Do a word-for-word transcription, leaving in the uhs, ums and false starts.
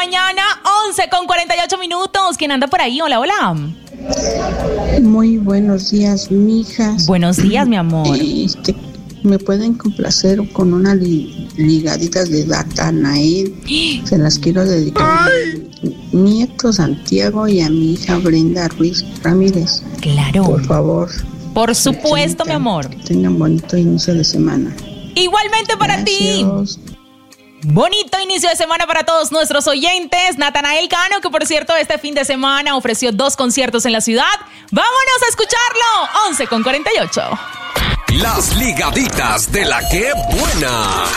mañana, once con cuarenta y ocho minutos. ¿Quién anda por ahí? Hola, hola. Muy buenos días, mijas. Buenos días, mi amor. Este, ¿me pueden complacer con una li- ligadita de Natanael? Se las quiero dedicar a mi nieto Santiago y a mi hija Brenda Ruiz Ramírez. Claro. Por favor. Por supuesto, mi amor. Que tengan bonito inicio de semana. Igualmente para Gracias. ti. Bonito inicio de semana para todos nuestros oyentes. Natanael Cano, que por cierto este fin de semana ofreció dos conciertos en la ciudad. Vámonos a escucharlo. once con cuarenta y ocho. Las ligaditas de la que buena.